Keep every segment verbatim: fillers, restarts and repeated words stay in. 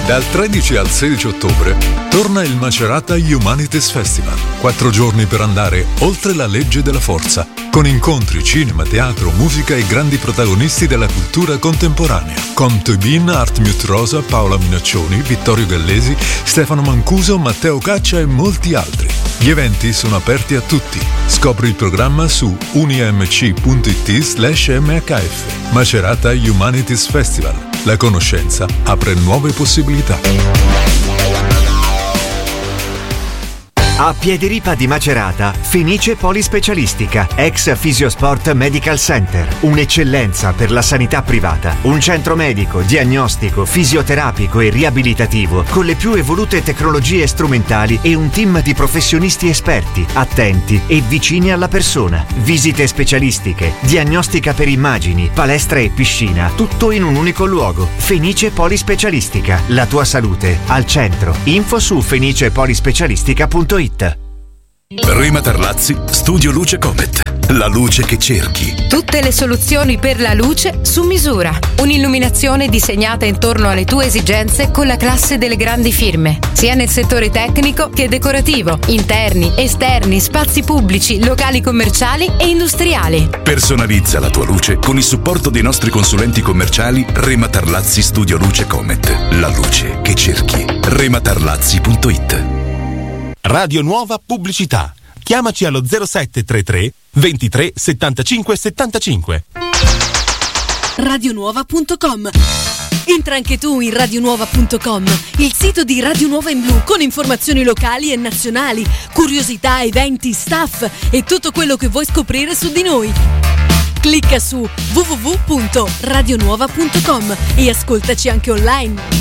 Dal tredici al sedici ottobre torna il Macerata Humanities Festival. Quattro giorni per andare oltre la legge della forza, con incontri, cinema, teatro, musica e grandi protagonisti della cultura contemporanea. Con Tobin, Art Mute Rosa, Paola Minaccioni, Vittorio Gallesi, Stefano Mancuso, Matteo Caccia e molti altri. Gli eventi sono aperti a tutti. Scopri il programma su unimc.it slash mhf. Macerata Humanities Festival. La conoscenza apre nuove possibilità. A Piediripa di Macerata, Fenice Polispecialistica, ex Fisiosport Medical Center. Un'eccellenza per la sanità privata. Un centro medico, diagnostico, fisioterapico e riabilitativo con le più evolute tecnologie strumentali e un team di professionisti esperti, attenti e vicini alla persona. Visite specialistiche, diagnostica per immagini, palestra e piscina, tutto in un unico luogo. Fenice Polispecialistica, la tua salute al centro. Info su fenicepolispecialistica punto it. Rema Tarlazzi, Studio Luce Comet. La luce che cerchi. Tutte le soluzioni per la luce su misura. Un'illuminazione disegnata intorno alle tue esigenze con la classe delle grandi firme, sia nel settore tecnico che decorativo, interni, esterni, spazi pubblici, locali commerciali e industriali. Personalizza la tua luce con il supporto dei nostri consulenti commerciali Rema Tarlazzi Studio Luce Comet. La luce che cerchi. rema tarlazzi punto it. Radio Nuova Pubblicità. Chiamaci allo zero sette tre tre ventitré settantacinque settantacinque. radionuova punto com. Entra anche tu in radionuova punto com, il sito di Radio Nuova in Blu con informazioni locali e nazionali, curiosità, eventi, staff e tutto quello che vuoi scoprire su di noi. Clicca su w w w punto radionuova punto com e ascoltaci anche online.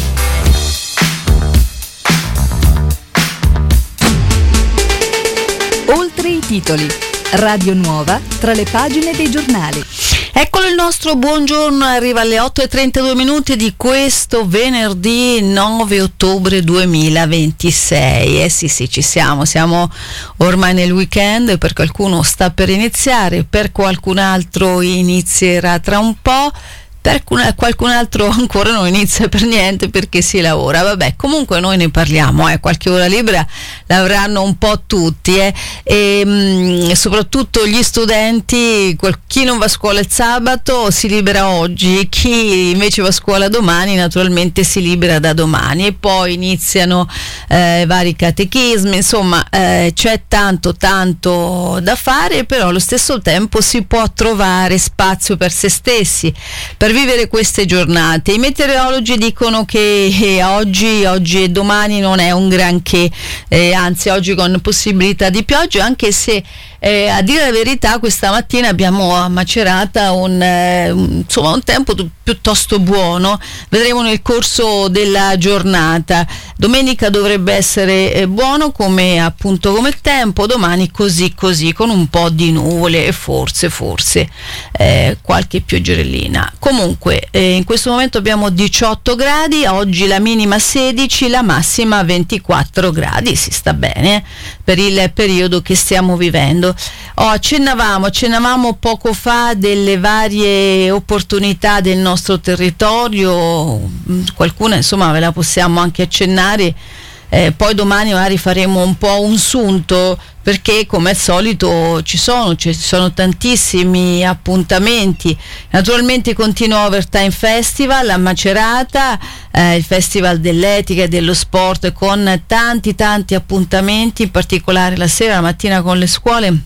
Oltre i titoli. Radio Nuova tra le pagine dei giornali. Eccolo il nostro buongiorno, arriva alle otto e trentadue minuti di questo venerdì nove ottobre duemilaventisei. Eh sì sì, ci siamo, siamo ormai nel weekend, per qualcuno sta per iniziare, per qualcun altro inizierà tra un po'. Per qualcun altro ancora non inizia per niente perché si lavora. Vabbè, comunque noi ne parliamo, eh. Qualche ora libera l'avranno un po' tutti, eh. e mh, soprattutto gli studenti. Qual- chi non va a scuola il sabato si libera oggi, chi invece va a scuola domani naturalmente si libera da domani, e poi iniziano eh, vari catechismi. Insomma, eh, c'è tanto tanto da fare, però allo stesso tempo si può trovare spazio per se stessi, per vivere queste giornate. I meteorologi dicono che eh, oggi, oggi e domani non è un granché, eh, anzi oggi con possibilità di pioggia, anche se eh, a dire la verità questa mattina abbiamo a Macerata un, eh, un, insomma, un tempo t- piuttosto buono. Vedremo nel corso della giornata. Domenica dovrebbe essere eh, buono come appunto come tempo, domani così così con un po' di nuvole e forse forse eh, qualche pioggerellina. Comunque eh, in questo momento abbiamo diciotto gradi, oggi la minima sedici, la massima ventiquattro gradi, si sta bene per il periodo che stiamo vivendo. Oh, accennavamo, accennavamo poco fa delle varie opportunità del nostro territorio, qualcuna insomma ve la possiamo anche accennare. Eh, poi domani magari faremo un po' un sunto, perché come al solito ci sono, ci sono tantissimi appuntamenti. Naturalmente continua Overtime Festival a Macerata, eh, il Festival dell'Etica e dello Sport, con tanti tanti appuntamenti, in particolare la sera, la mattina con le scuole.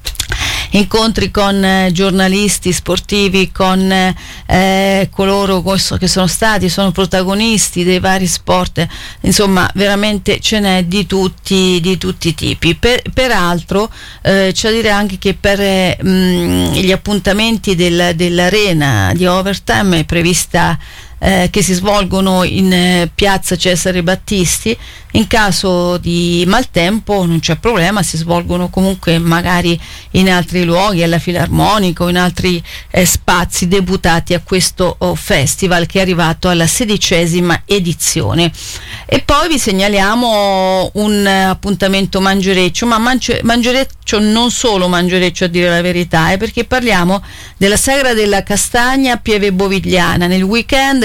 Incontri con eh, giornalisti sportivi, con eh, coloro che sono stati, sono protagonisti dei vari sport, insomma veramente ce n'è di tutti, di tutti i tipi. Per, peraltro eh, c'è da dire anche che per eh, mh, gli appuntamenti del, dell'arena di Overtime è prevista Eh, che si svolgono in eh, piazza Cesare Battisti. In caso di maltempo non c'è problema, si svolgono comunque magari in altri luoghi, alla Filarmonica o in altri eh, spazi deputati a questo oh, festival, che è arrivato alla sedicesima edizione. E poi vi segnaliamo un eh, appuntamento mangereccio, ma mangi- mangereccio non solo mangereccio a dire la verità, eh, perché parliamo della Sagra della Castagna a Pieve Bovigliana. Nel weekend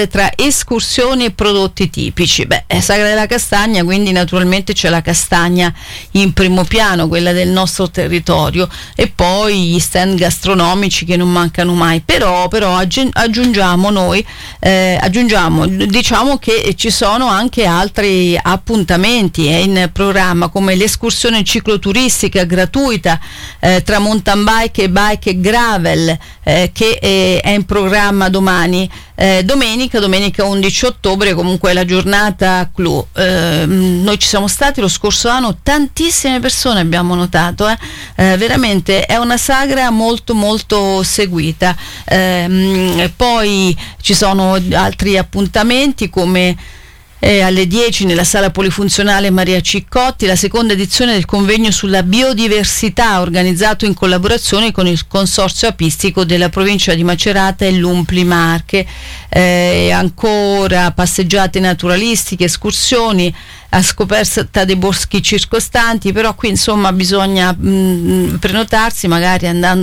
tarde tra escursioni e prodotti tipici. Beh, è Sagra della Castagna, quindi naturalmente c'è la castagna in primo piano, quella del nostro territorio, e poi gli stand gastronomici che non mancano mai. Però, però aggiungiamo noi, eh, aggiungiamo, diciamo che ci sono anche altri appuntamenti eh, in programma, come l'escursione cicloturistica gratuita eh, tra mountain bike e bike e gravel eh, che eh, è in programma domani, eh, domenica, domenica undici ottobre, comunque la giornata clou. Eh, noi ci siamo stati lo scorso anno, tantissime persone abbiamo notato, eh. Eh, veramente è una sagra molto molto seguita. Eh, poi ci sono altri appuntamenti come Eh, alle dieci nella sala polifunzionale Maria Ciccotti la seconda edizione del convegno sulla biodiversità, organizzato in collaborazione con il consorzio apistico della provincia di Macerata e l'Umpli Marche. Eh, ancora passeggiate naturalistiche, escursioni a scoperta dei boschi circostanti, però qui insomma bisogna mh, prenotarsi, magari andando